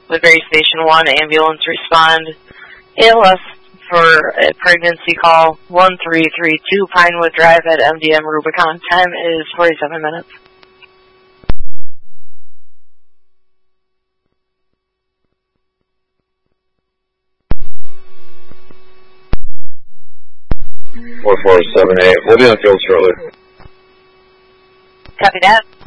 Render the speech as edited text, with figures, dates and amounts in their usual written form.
Woodbury Station 1, ambulance respond. ALS for a pregnancy call, 1332 Pinewood Drive at MDM Rubicon. Time is 47 minutes. We'll be on the field shortly. Copy that.